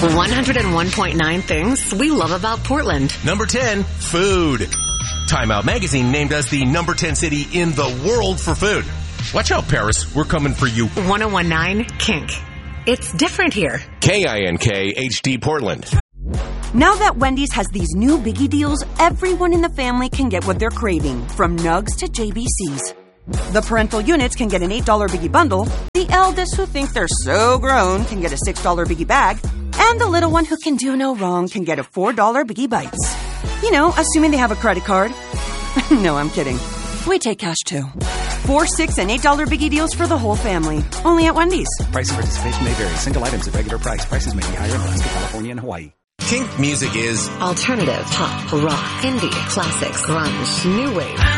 101.9 things we love about Portland. Number 10, food. Time Out Magazine named us the number 10 city in the world for food. Watch out, Paris. We're coming for you. 101.9 Kink. It's different here. KINK HD Portland. Now that Wendy's has these new biggie deals, everyone in the family can get what they're craving, from nugs to JBCs. The parental units can get an $8 biggie bundle, the eldest who think they're so grown can get a $6 biggie bag, and the little one who can do no wrong can get a $4 biggie bites. You know, assuming they have a credit card. No, I'm kidding. We take cash too. $4, $6, and $8 biggie deals for the whole family. Only at Wendy's. Price and participation may vary. Single items at regular price. Prices may be higher in Alaska, California, and Hawaii. Kink music is alternative, pop, rock, indie, classics, grunge, new wave.